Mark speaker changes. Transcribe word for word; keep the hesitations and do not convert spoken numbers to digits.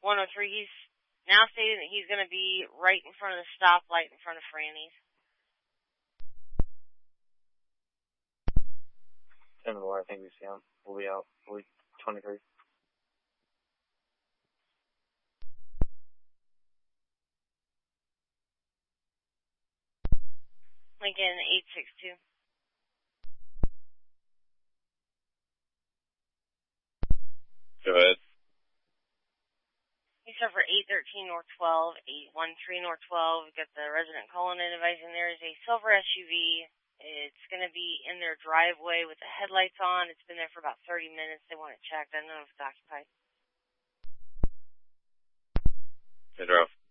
Speaker 1: one oh three, he's now stating that he's going to be right in front of the stoplight in front of Franny's.
Speaker 2: ten more, I think we see him. We'll be out. We'll be twenty-three.
Speaker 1: Lincoln eight six two.
Speaker 2: Go ahead.
Speaker 1: You sir for eight thirteen North twelve, eight one three North twelve. Got the resident calling in advising there is a silver S U V. It's going to be in their driveway with the headlights on. It's been there for about thirty minutes. They want it checked. I don't know if it's occupied.
Speaker 2: They drove.